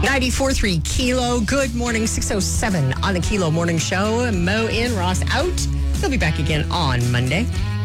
94.3 Kilo. Good morning, 6:07 on the Kilo Morning Show. Mo in, Ross out. He'll be back again on Monday.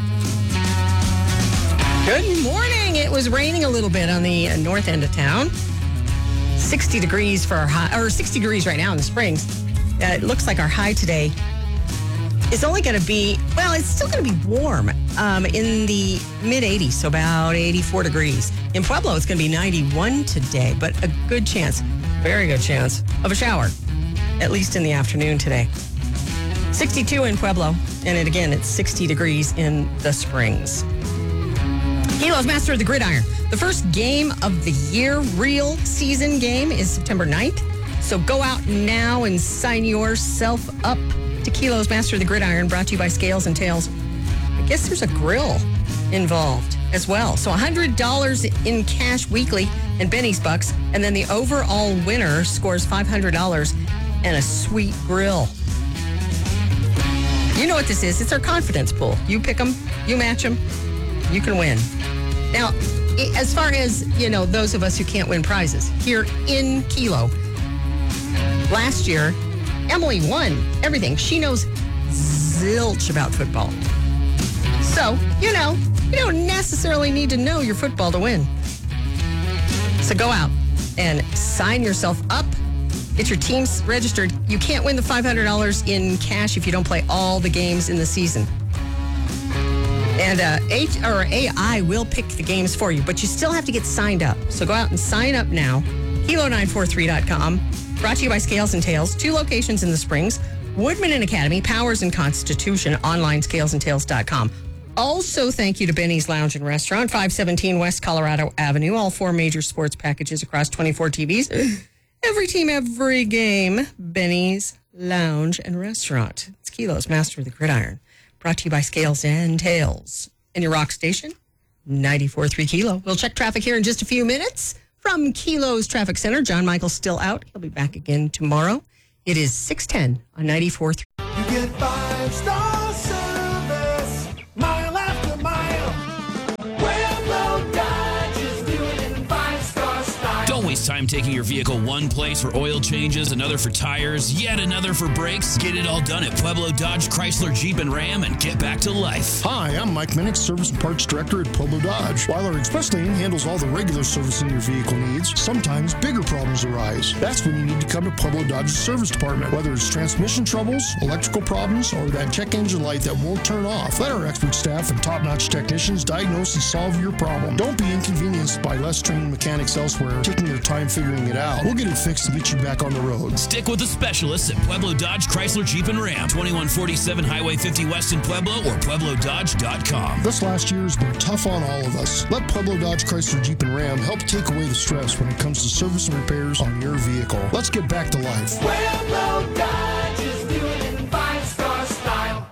Good morning. It was raining a little bit on the north end of town. 60 degrees for our high, or 60 degrees right now in the Springs. It looks like our high today is only going to be, well, it's still going to be warm in the mid-80s, so about 84 degrees. In Pueblo, it's going to be 91 today, but a good chance, very good chance of a shower, at least in the afternoon today. 62 in Pueblo, and it's 60 degrees in the Springs. Kilo's Master of the Gridiron. The first game of the year, real season game, is September 9th. So go out now and sign yourself up to Kilo's Master of the Gridiron, brought to you by Scales and Tails. I guess there's a grill involved as well. So $100 in cash weekly and Benny's Bucks. And then the overall winner scores $500 and a sweet grill. You know what this is. It's our confidence pool. You pick them, you match them, you can win. Now, as far as, those of us who can't win prizes, here in Kilo, last year, Emily won everything. She knows zilch about football. So, you don't necessarily need to know your football to win. So go out and sign yourself up. Get your teams registered. You can't win the $500 in cash if you don't play all the games in the season. And AI will pick the games for you, but you still have to get signed up. So go out and sign up now. Kilo943.com. Brought to you by Scales and Tails. 2 locations in the Springs. Woodman and Academy, Powers and Constitution, online scalesandtails.com. Also, thank you to Benny's Lounge and Restaurant, 517 West Colorado Avenue. All 4 major sports packages across 24 TVs. Every team, every game. Benny's Lounge and Restaurant. It's Kilo's Master of the Gridiron. Brought to you by Scales and Tails. And your rock station, 94.3 Kilo. We'll check traffic here in just a few minutes. From Kilo's Traffic Center, John Michael's still out. He'll be back again tomorrow. It is 6:10 on 94.3. You get 5-star service, mile after mile. Pueblo Dodge is doing it in 5-star style. Don't waste time taking your vehicle one place for oil changes, another for tires, yet another for brakes. Get it all done at Pueblo Dodge, Chrysler, Jeep, and Ram and get back to life. Hi, I'm Mike Minnick, Service and Parts Director at Pueblo Dodge. While our express lane handles all the regular servicing your vehicle needs, sometimes bigger problems arise. That's when you need to come to Pueblo Dodge's service department. Whether it's transmission troubles, electrical problems, or that check engine light that won't turn off, let our expert staff and top-notch technicians diagnose and solve your problem. Don't be inconvenienced by less trained mechanics elsewhere taking their time figuring it out. We'll get it fixed to get you back on the road. Stick with the specialists at Pueblo Dodge, Chrysler, Jeep, and Ram. 2147 Highway 50 West in Pueblo or PuebloDodge.com. This last year has been tough on all of us. Let Pueblo Dodge, Chrysler, Jeep, and Ram help take away the stress when it comes to service and repairs on your vehicle. Let's get back to life. Pueblo Dodge is doing it in 5-star style.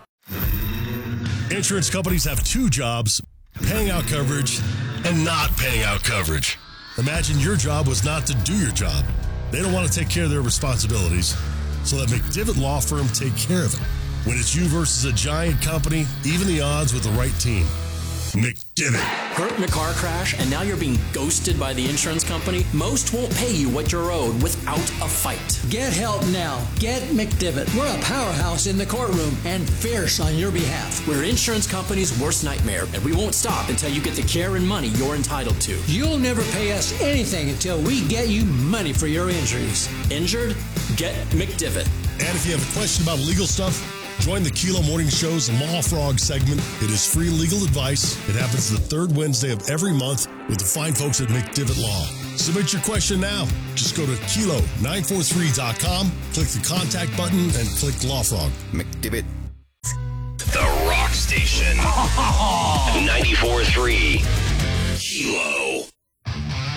Insurance companies have 2 jobs, paying out coverage and not paying out coverage. Imagine your job was not to do your job. They don't want to take care of their responsibilities, so let McDivitt Law Firm take care of it. When it's you versus a giant company, even the odds with the right team. McDivitt. Hurt in a car crash and now you're being ghosted by the insurance company? Most won't pay you what you're owed without a fight. Get help now. Get McDivitt. We're a powerhouse in the courtroom and fierce on your behalf. We're insurance company's worst nightmare, and we won't stop until you get the care and money you're entitled to. You'll never pay us anything until we get you money for your injuries. Injured? Get McDivitt. And if you have a question about legal stuff, join the Kilo Morning Show's Law Frog segment. It is free legal advice. It happens the 3rd Wednesday of every month with the fine folks at McDivitt Law. Submit your question now. Just go to Kilo943.com, click the contact button, and click Law Frog. McDivitt. The Rock Station. 94.3 Kilo.